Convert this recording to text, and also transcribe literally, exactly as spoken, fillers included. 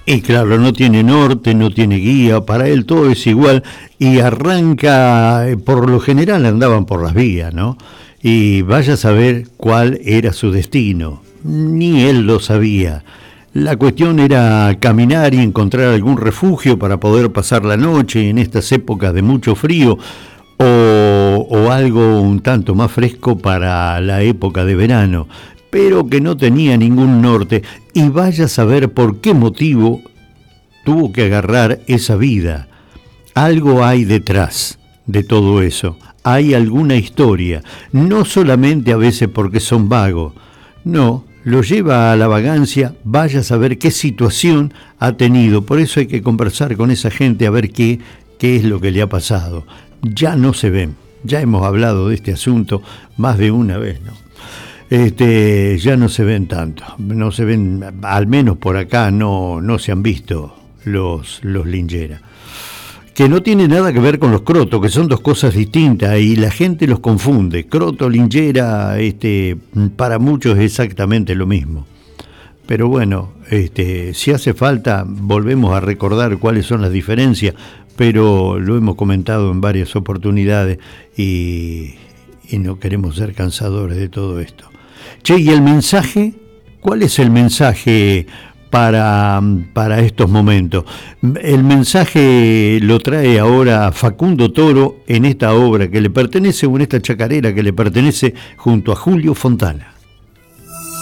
Y claro, no tiene norte, no tiene guía, para él todo es igual y arranca, eh, por lo general andaban por las vías, ¿no? Y vaya a saber cuál era su destino, ni él lo sabía. La cuestión era caminar y encontrar algún refugio para poder pasar la noche en estas épocas de mucho frío o, o algo un tanto más fresco para la época de verano, pero que no tenía ningún norte y vaya a saber por qué motivo tuvo que agarrar esa vida. Algo hay detrás de todo eso, hay alguna historia, no solamente a veces porque son vagos, no, lo lleva a la vagancia, vaya a saber qué situación ha tenido, por eso hay que conversar con esa gente a ver qué, qué es lo que le ha pasado. Ya no se ven, ya hemos hablado de este asunto más de una vez, ¿no? Este, ya no se ven tanto, no se ven, al menos por acá no, no se han visto los, los Lingera, que no tiene nada que ver con los Croto, que son dos cosas distintas y la gente los confunde. Croto, Lingera, este, para muchos es exactamente lo mismo. Pero bueno, este, si hace falta volvemos a recordar cuáles son las diferencias, pero lo hemos comentado en varias oportunidades y, y no queremos ser cansadores de todo esto. Che, ¿y el mensaje? ¿Cuál es el mensaje para, para estos momentos? El mensaje lo trae ahora Facundo Toro en esta obra que le pertenece, o en esta chacarera que le pertenece junto a Julio Fontana.